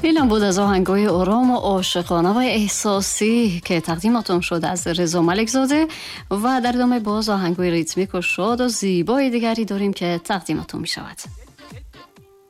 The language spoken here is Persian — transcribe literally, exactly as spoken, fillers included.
اینم بود از آهنگای آرام و عاشقانه و احساسی که تقدیمتون شد از رضا ملک زاده و در ادامه باز آهنگای ریتمیک و شاد و زیبای دیگری داریم که تقدیمتون می شود.